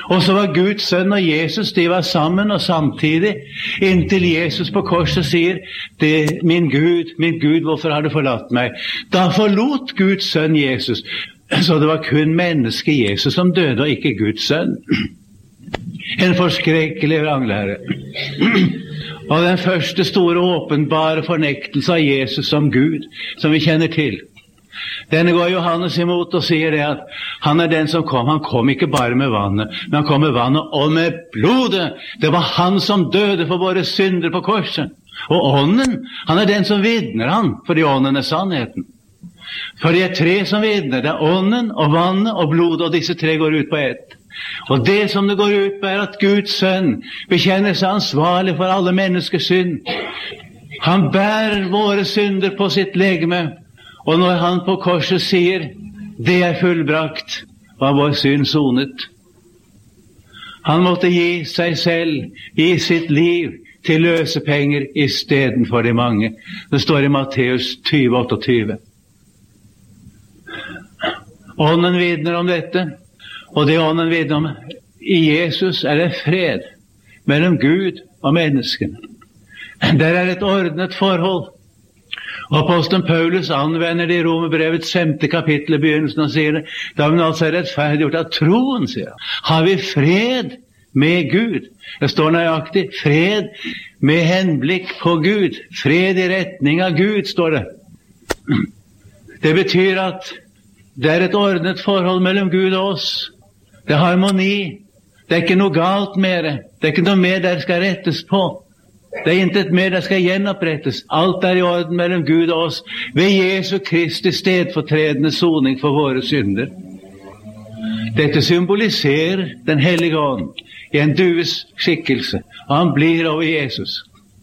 Og så var Guds sønn og Jesus, de var sammen og samtidig, inntil Jesus på korset sier, min Gud, hvorfor har du forlatt meg? Da forlot Guds sønn Jesus, så det var kun mennesket Jesus som døde, og ikke Guds sønn. En forskrekkelig vranglære. Og den første store åpenbare fornektelse av Jesus som Gud, som vi kjenner til. Denne går Johannes imot og sier det at han er den som kom. Han kom ikke bare med vannet, men han kom med vannet og med blodet. Det var han som døde for våre synder på korset. Og ånden, han er den som vitner han, fordi ånden er sannheten. For det er tre som vitner. Det er ånden og vannet og blodet, og disse tre går ut på ett. Og det som det går ut på er at Guds sønn bekjenner seg ansvarlig for alle menneskers synd. Han bærer våre synder på sitt legeme. Og når han på korset sier, det er fullbrakt, var vår synd sonet. Han måtte gi seg selv, gi sitt liv til løsepenger i stedet for de mange. Det står i Matteus 20:28. Ånden vitner om dette, og det ånden vitner om i Jesus er det fred mellom Gud og menneskene. Der er et ordnet forhold. Og apostelen Paulus anvender det i Romerbrevets 5. kapittel i begynnelsen og sier det. Da vi altså er rettferdiggjort av troen, sier han, har vi fred med Gud. Det står nøyaktig fred med henblikk på Gud. Fred i retning av Gud, står det. Det betyr at det er et ordnet forhold mellom Gud og oss. Det er harmoni. Det er ikke noe galt med det. Det er ikke noe mer der skal rettes på. Det er intet mer der skal gjenopprettes. Alt er i orden mellom Gud og oss ved Jesu Kristi stedfortredende soning for våre synder. Dette symboliserer den hellige ånd i en dues skikkelse, og han blir over Jesus.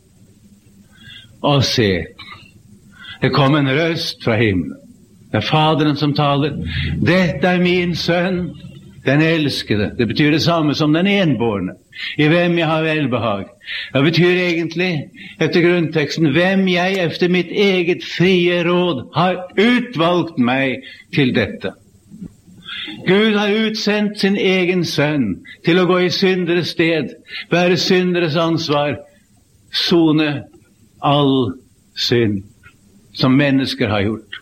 Og se, det kom en røst fra himmelen. Det er Faderen som taler. Dette er min sønn, den elskede. Det betyr det samme som den enbårne, i hvem jeg har velbehag. Det betyr egentlig, etter grunnteksten, hvem jeg efter mitt eget frie råd har utvalgt meg til dette. Gud har utsendt sin egen sønn til å gå i synderes sted, bære synderes ansvar, sone all synd som mennesker har gjort.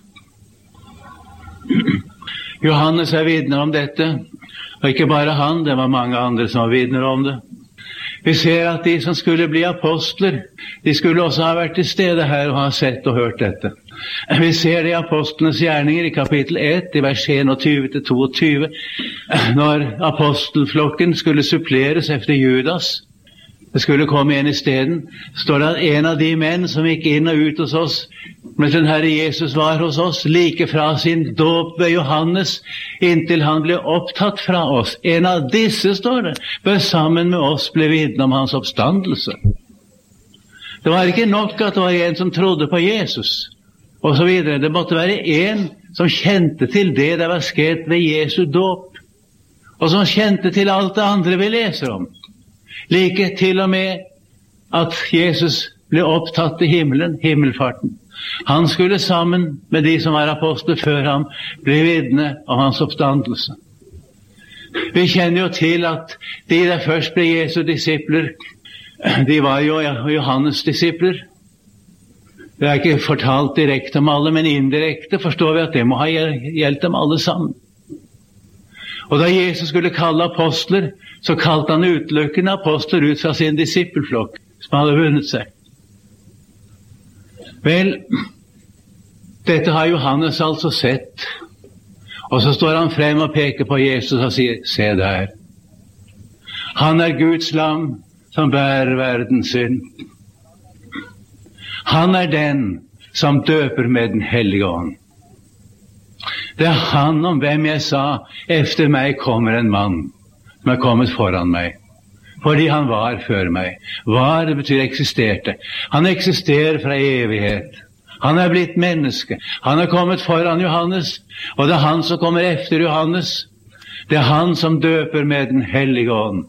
Johannes er vitner om dette, og ikke bare han, det var mange andre som var vitner om det. Vi ser at de som skulle bli apostler, de skulle også ha vært til stede her og ha sett og hørt dette. Vi ser det i apostlenes gjerninger i kapittel 1, i vers 21-22, når apostelflokken skulle suppleres efter Judas. Det skulle komme en i stedet. Står det at en av de menn som gikk inn og ut hos oss, mens den Herre Jesus var hos oss, like fra sin dåp ved Johannes, inntil han ble opptatt fra oss. En av disse, står det, bør sammen med oss bli vitne om hans oppstandelse. Det var ikke nok at det var en som trodde på Jesus, og så videre. Det måtte være en som kjente til det var skjedd ved Jesu dåp, og som kjente til alt det andre vi leser om. Like til og med at Jesus ble opptatt i himmelen, himmelfarten. Han skulle sammen med de som var apostler før ham bli vitne om hans oppstandelse. Vi kjenner jo til at de der først ble Jesu disipler, de var jo Johannes disipler. Det er ikke fortalt direkte om alle, men indirekte forstår vi at det må ha gjeldt dem alle sammen. Og da Jesus skulle kalle apostler, så kalte han utelukkende apostler ut fra sin disippelflokk, som hadde vunnet seg. Vel, dette har Johannes altså sett. Og så står han frem og peker på Jesus og sier, se der. Han er Guds lam som bærer verdens synd. Han er den som døper med den hellige ånd. Det er han om hvem jeg sa, efter meg kommer en mann som er kommet foran meg, fordi han var før meg. Var, det betyr eksisterte. Han eksisterer fra evighet. Han er blitt menneske. Han er kommet foran Johannes, og det er han som kommer efter Johannes. Det er han som døper med den hellige ånd.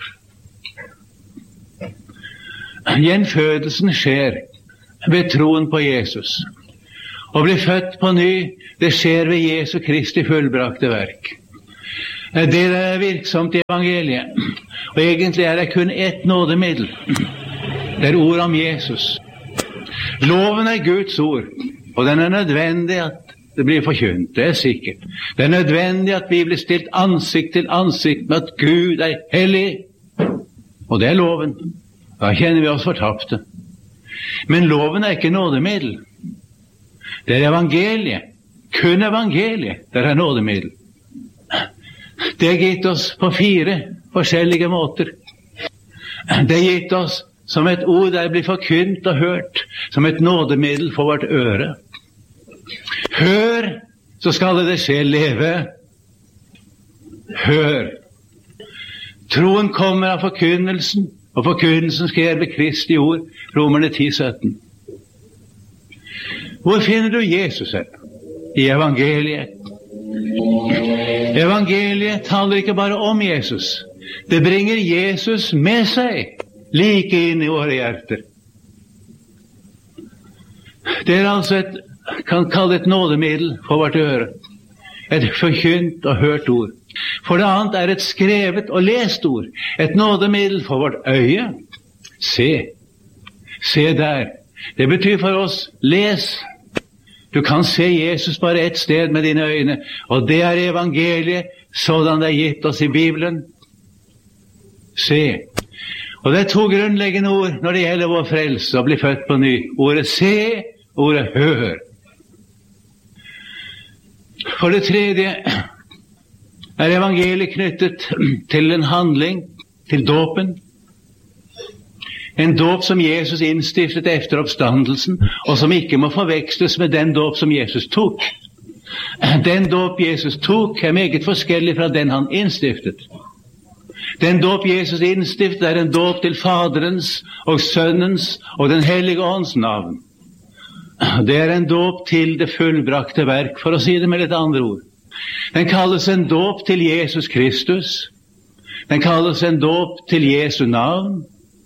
Gjenfødelsen skjer ved troen på Jesus. Å bli født på ny, det skjer ved Jesu Kristi fullbrakte verk. Det er virksomt i evangeliet. Og egentlig er det kun ett nådemiddel. Det er ord om Jesus. Loven er Guds ord, og den er nødvendig at det blir forkynt, det er sikkert. Det er nødvendig at vi blir stilt ansikt til ansikt med at Gud er hellig. Og det er loven. Da kjenner vi oss fortapte. Men loven er ikke nådemiddel. Det er evangeliet. Kun evangeliet, det er nådemiddel. Det er gitt oss på 4 forskjellige måter. Det er gitt oss som et ord der blir forkynt og hørt, som et nådemiddel for vårt øre. Hør, så skal det skje leve. Hør. Troen kommer av forkynnelsen, og forkynnelsen skjer ved Kristi ord, Romerne 10:17. Hvor finner du Jesus her? I evangeliet. Evangeliet taler ikke bare om Jesus. Det bringer Jesus med seg, like inn i våre hjerter. Det er altså kan kalle et nådemiddel for vårt øre. Et forkynt og hørt ord. For det annet er et skrevet og lest ord. Et nådemiddel for vårt øye. Se. Se der. Det betyr for oss, les. Du kan se Jesus bare ett sted med dine øyne, og det er evangeliet, sådan det er gitt oss i Bibelen. Se. Og det er 2 grunnleggende ord når det gjelder vår frelse og bli født på ny. Ordet se, ordet hør. For det tredje er evangeliet knyttet til en handling, til dåpen. En dåp som Jesus innstiftet efter oppstandelsen, og som ikke må forveksles med den dåp som Jesus tok. Den dåp Jesus tok er meget forskjellig fra den han innstiftet. Den dåp Jesus innstiftet er en dåp til Faderens og Sønnens og den hellige ånds navn. Det er en dåp til det fullbrakte verk, for å si det med litt andre ord. Den kalles en dåp til Jesus Kristus. Den kalles en dåp til Jesu navn.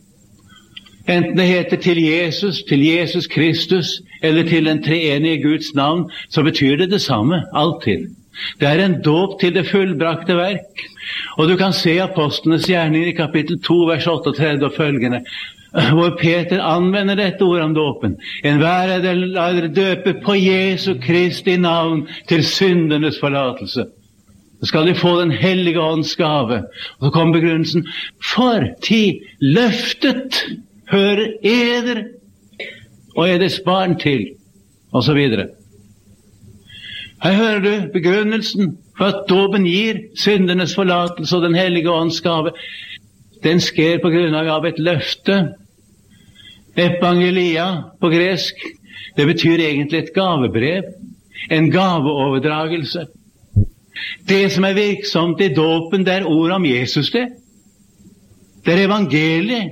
Enten det heter til Jesus Kristus, eller til den treenige Guds navn, så betyr det det samme, alltid. Det er en dåp til det fullbrakte verk. Og du kan se apostlenes gjerninger i kapittel 2, vers 38 og følgende, hvor Peter anvender dette ordet om dåpen. Enhver er dere døpe på Jesu Kristi navn til syndernes forlatelse. Så skal de få den hellige ånds gave. Og så kommer begrunnelsen, for løftet hører eder og eders barn til, og så videre. Her hører du begrunnelsen for at dåpen gir syndernes forlatelse og den hellige ånds gave. Den sker på grunnlag av et løfte. Evangelia på gresk, det betyr egentlig et gavebrev, en gaveoverdragelse. Det som er virksomt i dåpen, det er ord om Jesus det. Det er evangeliet.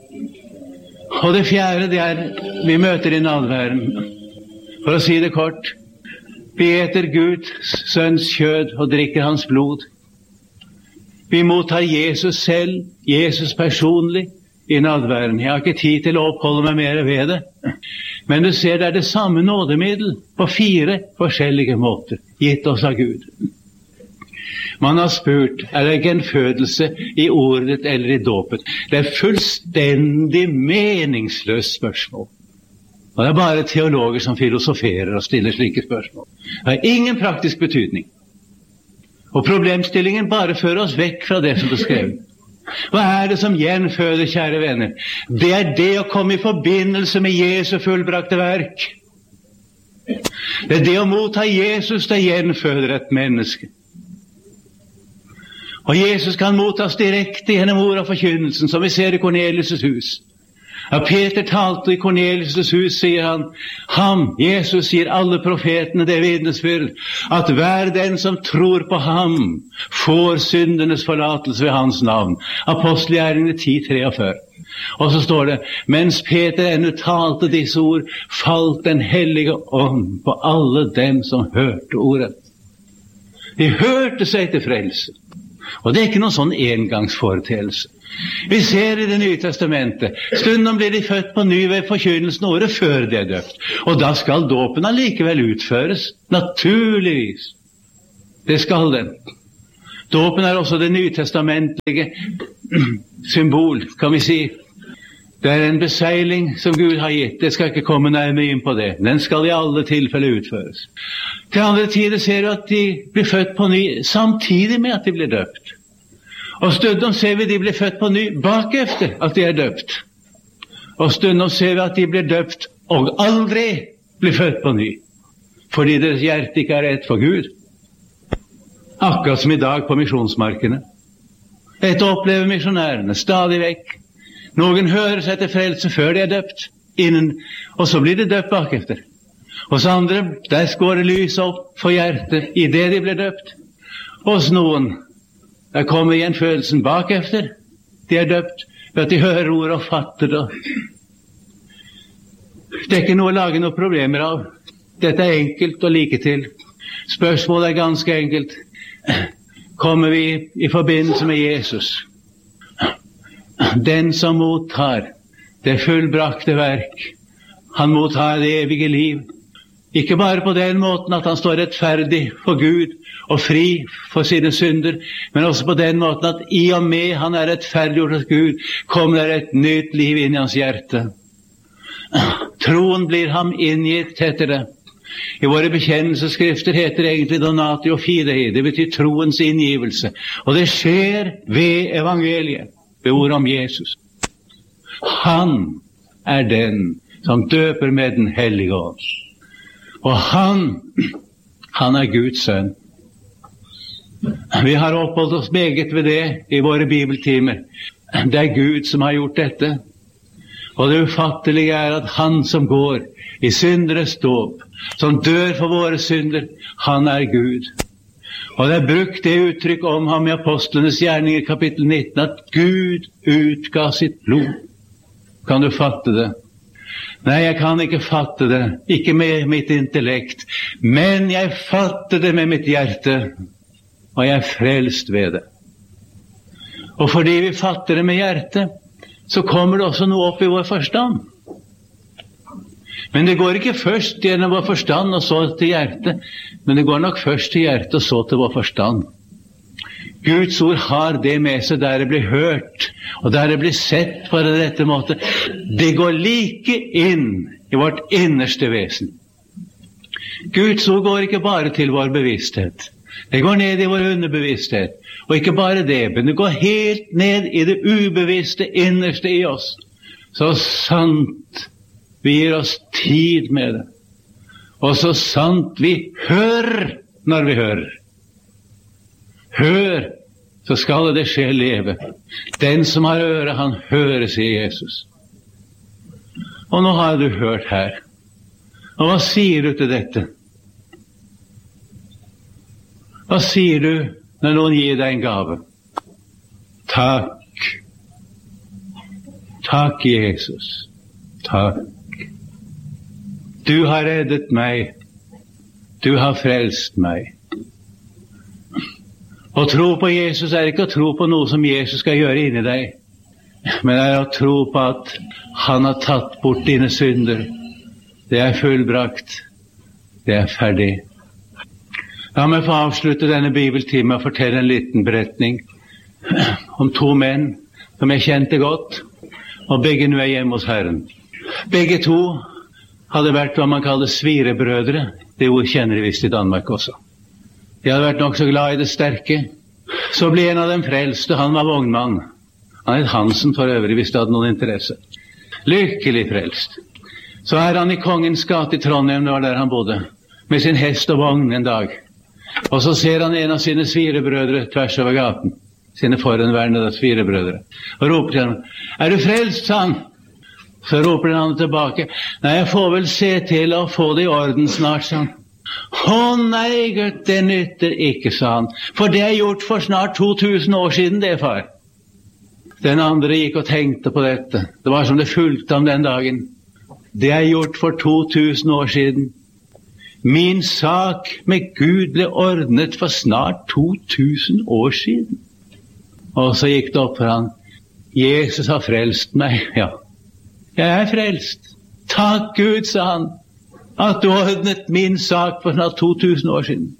Og det fjerde, det er vi møter i nadværen. For å si det kort, vi eter Guds sønns kjød og drikker hans blod. Vi mottar Jesus selv, Jesus personlig, i nadværen. Jeg har ikke tid til å oppholde meg mer ved det. Men du ser, det er det samme nådemiddel på 4 forskjellige måter, gitt oss av Gud. Man har spurt, er det gjenfødelse i ordet eller i dåpen? Det er fullstendig meningsløst spørsmål. Og det er bare teologer som filosoferer og stiller slike spørsmål. Det har ingen praktisk betydning. Og problemstillingen bare fører oss vekk fra det som er skrevet. Hva er det som gjenføder, kjære venner? Det er det å komme i forbindelse med Jesu fullbrakte verk. Det er det å motta Jesus, det gjenføder et menneske. Og Jesus kan mottas direkte gjennom ord og forkynnelsen, som vi ser i Kornelius' hus. Ja, Peter talte i Kornelius' hus, sier han, Jesus, sier alle profetene det vitnesbyrd, at hver den som tror på ham, får syndenes forlatelse ved hans navn. Apostelgjerningene 10:43. Og så står det, mens Peter ennå talte disse ord, falt den hellige ånd på alle dem som hørte ordet. De hørte seg til frelse. Og det er ikke noen sånn engangsforeteelse. Vi ser i Det nye testamentet, stundom blir de født på ny ved forkynnelsen året før de er døpt. Og da skal dåpen allikevel utføres, naturligvis. Det skal den. Dåpen også det nytestamentlige symbol, kan vi si. Det en beseiling som Gud har gitt. Det skal ikke komme nærmere inn på det. Den skal i alle tilfeller utføres. Til andre tider ser vi at de blir født på ny samtidig med at de blir døpt. Og stundom ser vi at de blir født på ny bakefter at de døpt. Og stundom ser vi at de blir døpt og aldri blir født på ny. Fordi deres hjerte ikke rett for Gud. Akkurat som i dag på misjonsmarkene. Dette opplever misjonærene stadig vekk. Noen hører seg til frelse før de døpt, og så blir de døpt bakefter. Hos andre, der går det lys opp for hjertet i det de blir døpt. Hos noen, der kommer igjen følelsen bakefter, de døpt, ved at de hører ord og fatter det. Det ikke noe å lage noen problemer av. Dette enkelt og like til. Spørsmålet ganske enkelt. Kommer vi i forbindelse med Jesus? Den som mottar det fullbrakte verk, han mottar det evige liv. Ikke bare på den måten at han står rettferdig for Gud og fri for sine synder, men også på den måten at i og med han rettferdiggjort hos Gud, kommer det et nytt liv inn i hans hjerte. Troen blir ham inngitt, heter det. I våre bekjennelsesskrifter heter det egentlig donatio fidei, det betyr troens inngivelse. Og det skjer ved evangeliet, ved ordet om Jesus. Han den som døper med den hellige ånd. Og han Guds sønn. Vi har oppholdt oss meget ved det i våre bibeltimer. Det Gud som har gjort dette. Og det ufattelige at han som går i synderes dåp, som dør for våre synder, han Gud. Og det brukt det uttrykk om ham i Apostlenes gjerning i kapittel 19, at Gud utga sitt blod. Kan du fatte det? Nei, jeg kan ikke fatte det, ikke med mitt intellekt, men jeg fatter det med mitt hjerte, og jeg frelst ved det. Og fordi vi fatter det med hjertet, så kommer det også noe opp i vår forstand. Men det går ikke først gjennom vår forstand og så til hjertet, men det går nok først til hjertet og så til vår forstand. Guds ord har det med seg der det blir hørt, og der det blir sett på dette måte. Det går like inn i vårt innerste vesen. Guds ord går ikke bare til vår bevissthet. Det går ned i vår underbevissthet. Og ikke bare det, men det går helt ned i det ubevisste innerste i oss. Så sant vi gir oss tid med det. Og så sant vi hører når vi hører. Hør, så skal det skje leve. Den som har øre, han hører, sier Jesus. Og nå har du hørt her. Og hva sier du til dette? Hva sier du når noen gir deg en gave? Takk. Takk, Jesus. Takk. Du har reddet meg. Du har frelst meg. Å tro på Jesus ikke å tro på noe som Jesus skal gjøre inni deg, men å tro på at han har tatt bort dine synder. Det fullbrakt. Det ferdig. La meg få avslutte denne bibeltimen og fortelle en liten beretning om to menn som jeg kjente godt, og begge nå hjemme hos Herren. Begge to hadde vært hva man kaller svirebrødre. Det ord kjenner de visst i Danmark også. De hadde vært nok så glad i det sterke. Så ble en av dem frelst, og han var vognmann. Han het Hansen for øvrig, hvis det hadde noen interesse. Lykkelig frelst. Så han i Kongens gate i Trondheim, det var der han bodde, med sin hest og vogn en dag. Og så ser han en av sine svirebrødre tvers over gaten, sine forhenværende svirebrødre, og roper til ham, du frelst, sa han? Så roper han tilbake, nei, jeg får vel se til å få det i orden snart, sa han. Nei, gutt, det nytter ikke, sa han, for det gjort for snart 2000 år siden, det, far. Den andre gikk og tenkte på dette. Det var som det fulgte ham den dagen. Det gjort for 2000 år siden. Min sak med Gud ble ordnet for snart 2000 år siden. Og så gikk det opp for han. Jesus har frelst meg, ja. Jeg frelst. Takk Gud, sa han, at du ordnet min sak for snart 2000 år siden.